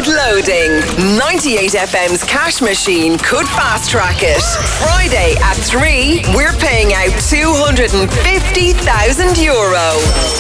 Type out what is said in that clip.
Load Loading. 98 FM's cash machine could fast track it. Friday at 3, we're paying out €250,000.